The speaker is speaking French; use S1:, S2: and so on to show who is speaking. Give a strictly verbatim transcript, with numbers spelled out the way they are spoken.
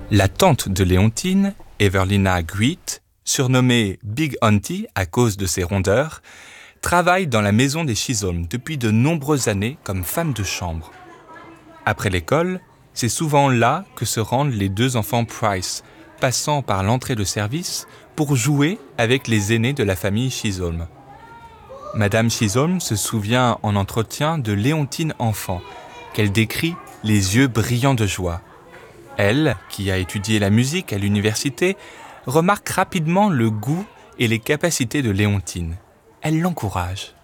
S1: La tante de Léontine, Everlina Guit, surnommée Big Auntie à cause de ses rondeurs, travaille dans la maison des Chisholm depuis de nombreuses années comme femme de chambre. Après l'école, c'est souvent là que se rendent les deux enfants Price, passant par l'entrée de service pour jouer avec les aînés de la famille Chisholm. Madame Chisholm se souvient en entretien de Léontine enfant, qu'elle décrit les yeux brillants de joie. Elle, qui a étudié la musique à l'université, remarque rapidement le goût et les capacités de Léontine. Elle l'encourage.